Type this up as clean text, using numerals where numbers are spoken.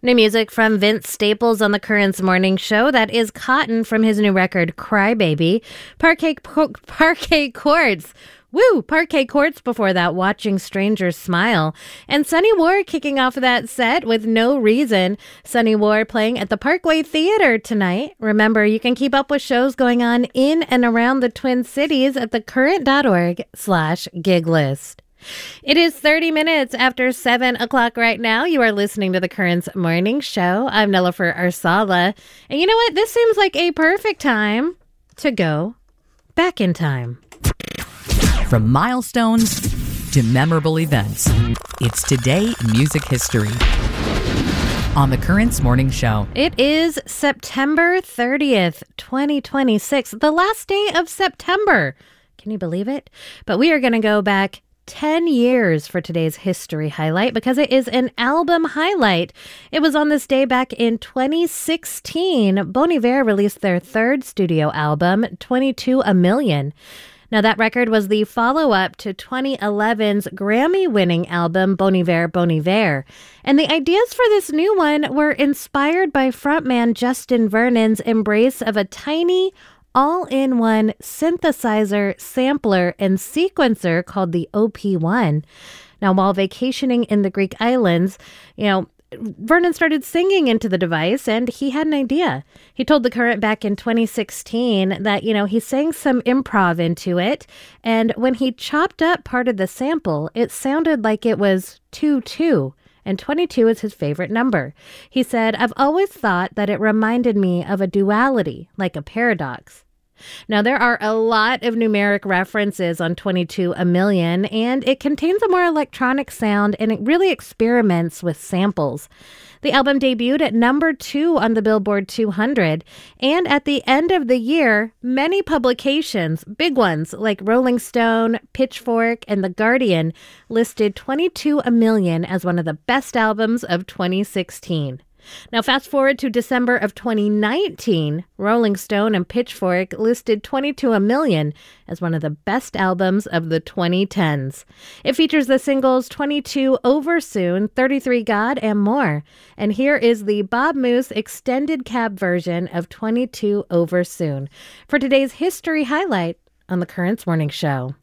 New music from Vince Staples on the Currents Morning Show. That is Cotton from his new record, Crybaby. Parquet Courts. Woo! Parquet Courts before that, Watching Strangers Smile. And Sunny War kicking off that set with No Reason. Sunny War playing at the Parkway Theater tonight. Remember, you can keep up with shows going on in and around the Twin Cities at thecurrent.org/gig list. It is 30 minutes after 7 o'clock right now. You are listening to the Currents Morning Show. I'm Nilofer Arsala. And you know what? This seems like a perfect time to go back in time. From milestones to memorable events, it's Today in Music History on the Currents Morning Show. It is September 30th, 2026, the last day of September. Can you believe it? But we are going to go back 10 years for today's history highlight because it is an album highlight. It was on this day back in 2016. Bon Iver released their third studio album, 22 A Million. Now, that record was the follow-up to 2011's Grammy-winning album, Bon Iver, Bon Iver. And the ideas for this new one were inspired by frontman Justin Vernon's embrace of a tiny, all-in-one synthesizer, sampler, and sequencer called the OP1. Now, while vacationing in the Greek islands, Vernon started singing into the device, and he had an idea. He told The Current back in 2016 that, he sang some improv into it, and when he chopped up part of the sample, it sounded like it was 2-2. And 22 is his favorite number. He said, "I've always thought that it reminded me of a duality, like a paradox." Now, there are a lot of numeric references on 22 A Million, and it contains a more electronic sound, and it really experiments with samples. The album debuted at number 2 on the Billboard 200, and at the end of the year, many publications, big ones like Rolling Stone, Pitchfork, and The Guardian, listed 22 A Million as one of the best albums of 2016. Now, fast forward to December of 2019, Rolling Stone and Pitchfork listed 22 A Million as one of the best albums of the 2010s. It features the singles 22 Over Soon, 33 God, and more. And here is the Bob Moose extended cab version of 22 Over Soon for today's history highlight on the Currents Morning Show.